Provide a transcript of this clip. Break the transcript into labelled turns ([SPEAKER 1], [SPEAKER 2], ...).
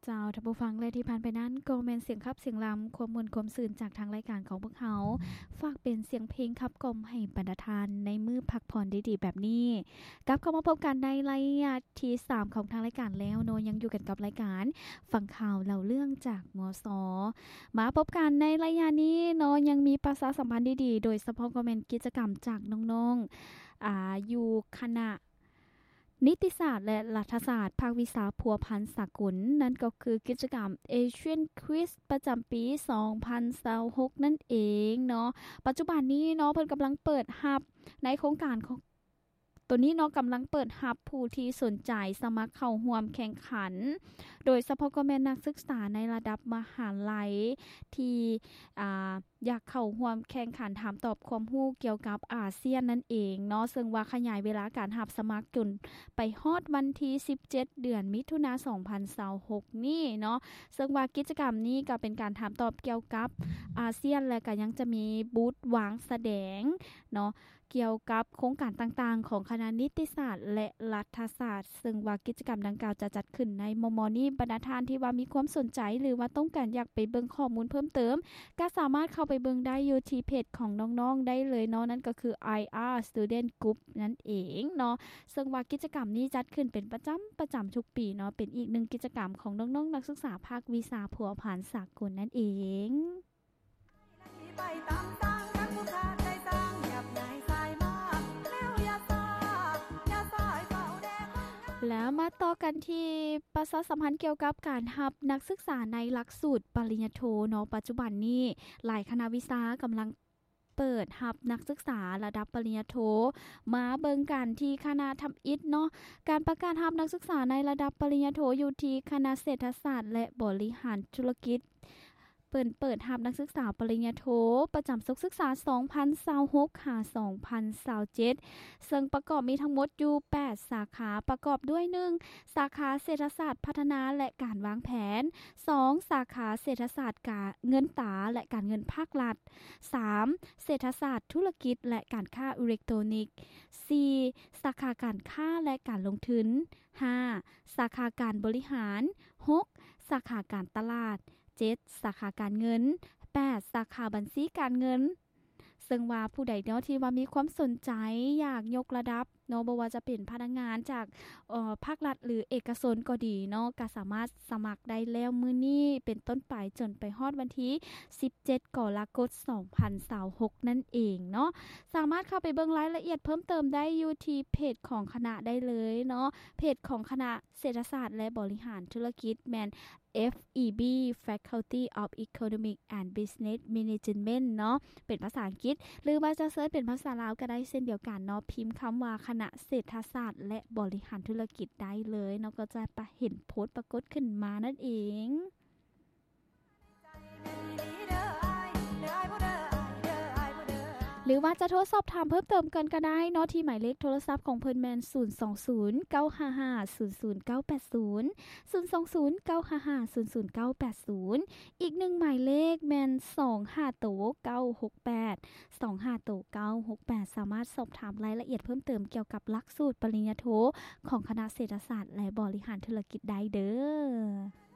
[SPEAKER 1] เจ้าท่านผู้ฟังและที่ผ่านไปนั้นก็แม่นเสียงคับเสียงลำความมวลความซื่นจากทางรายการของพวกเฮาฝากเป็นเสียงเพลงขับกล่อมให้บรรดาทานในมื้อพักผ่อนดีๆแบบนี้กลับเข้ามาพบกันในระยะที่3ของทางรายการแล้วเนาะยังอยู่กันกับรายการฟังข่าวเล่าเรื่องจากมสมาพบกันในระยะนี้เนาะยังมีประชาสัมพันธ์ดีๆโดยเฉพาะก็แม่นกิจกรรมจากน้องๆอยู่คณะนิติศาสตร์และรัฐศาสตร์ภาควิชาพัวพันธ์สากลนั่นก็คือกิจกรรม Asian Quiz ประจำปี 2026 นั่นเองเนาะปัจจุบันนี้เนาะเพิ่นกำลังเปิดรับในโครงการของตัวนี้เนาะกำลังเปิดรับผู้ที่สนใจสมัครเข้าร่วมแข่งขันโดยเฉพาะก็แม่นนักศึกษาในระดับมหาลัยที่อยากเข้าร่วมแข่งขันถามตอบความรู้เกี่ยวกับอาเซียนนั่นเองเนาะซึ่งว่าขยายเวลาการรับสมัครจนไปฮอดวันที่17เดือนมิถุนายน2026นี่เนาะซึ่งว่ากิจกรรมนี้ก็เป็นการถามตอบเกี่ยวกับอาเซียนและก็ยังจะมีบูธวางแสดงเนาะเกี่ยวกับโครงการต่างๆของคณะนิติศาสตร์และรัฐศาสตร์ซึ่งว่ากิจกรรมดังกล่าวจะจัดขึ้นในมม.นี้บรรดาท่านที่ว่ามีความสนใจหรือว่าต้องการอยากไปเบิ่งข้อมูลเพิ่มเติมก็สามารถเข้าไปเบิ่งได้อยู่ที่เพจของน้องๆได้เลยเนาะนั่นก็คือ IR Student Group นั่นเองเนาะซึ่งว่ากิจกรรมนี้จัดขึ้นเป็นประจำทุกปีเนาะเป็นอีกหนึ่งกิจกรรมของน้องๆนักศึกษาภาควิชาพัวพันธ์สากลนั่นเองแล้วมาต่อกันที่ประชาสัมพันธ์เกี่ยวกับการรับนักศึกษาในหลักสูตรปริญญาโทเนาะปัจจุบันนี้หลายคณะวิชากำลังเปิดรับนักศึกษาระดับปริญญาโทมาเบิ่งกันที่คณะทำอิฐเนาะการประกาศรับนักศึกษาในระดับปริญญาโทอยู่ที่คณะเศรษฐศาสตร์และบริหารธุรกิจเปิดรับนักศึกษาปริญญาโทประจำศึกษา2026หา2027ซึ่งประกอบมีทั้งหมดอยู่8สาขาประกอบด้วย1สาขาเศรษฐศาสตร์พัฒนาและการวางแผน2สาขาเศรษฐศาสตร์การเงินตราและการเงินภาครัฐ3เศรษฐศาสตร์ธุรกิจและการค้าอิเล็กทรอนิกส์4สาขาการค้าและการลงทุน5สาขาการบริหาร6สาขาการตลาด7สาขาการเงิน8สาขาบัญชีการเงินซึ่งว่าผู้ใดเนาะที่ว่ามีความสนใจอยากยกระดับเนาะบ่ว่าจะเป็นพนักงานจากภาครัฐหรือเอกชนก็ดีเนาะก็สามารถสมัครได้แล้วมื้อนี้เป็นต้นไปจนไปฮอดวันที่17กรกฎาคม2026นั่นเองเนาะสามารถเข้าไปเบิ่งรายละเอียดเพิ่มเติมได้อยู่ที่เพจของคณะได้เลยเนาะเพจของคณะเศรษฐศาสตร์และบริหารธุรกิจแม่น FEB Faculty of Economic and Business Management เนาะเป็นภาษาอังกฤษหรือว่าจะเสิร์ชเป็นภาษาลาวก็ได้เช่นเดียวกันเนาะพิมพ์คำว่าคณะเศรษฐศาสตร์และบริหารธุรกิจได้เลยเนาะก็จะเห็นโพสต์ปรากฏขึ้นมานั่นเองหรือว่าจะโทรสอบถามเพิ่มเติมกันก็ได้เนาะที่หมายเลขโทรศัพท์ของเพิ่นแม่น020 955 0080 020 955 0080อีก1หมายเลขแม่น25โต968 25โต968สามารถสอบถามรายละเอียดเพิ่มเติมเกี่ยวกับหลักสูตรปริญญาโทของคณะเศรษฐศาสตร์และบริหารธุรกิจได้เด้อ